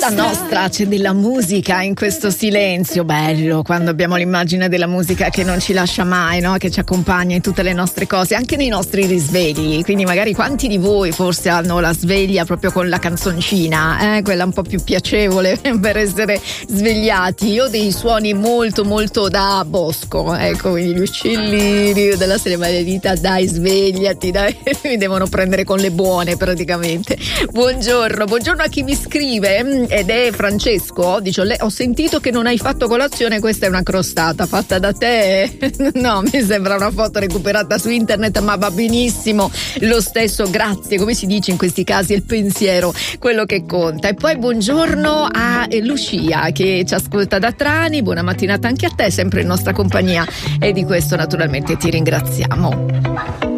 nostra, c'è della musica in questo silenzio bello, quando abbiamo l'immagine della musica che non ci lascia mai, no? Che ci accompagna in tutte le nostre cose, anche nei nostri risvegli. Quindi magari quanti di voi forse hanno la sveglia proprio con la canzoncina, quella un po' più piacevole per essere svegliati. Io ho dei suoni molto molto da bosco, ecco, quindi gli uccellini della serie maledita, dai svegliati, dai, mi devono prendere con le buone praticamente. Buongiorno a chi mi scrive, ed è Francesco, dice: ho sentito che non hai fatto colazione, questa è una crostata fatta da te. No, mi sembra una foto recuperata su internet, ma va benissimo lo stesso, grazie. Come si dice in questi casi, è il pensiero quello che conta. E poi buongiorno a Lucia che ci ascolta da Trani, buona mattinata anche a te, sempre in nostra compagnia, e di questo naturalmente ti ringraziamo.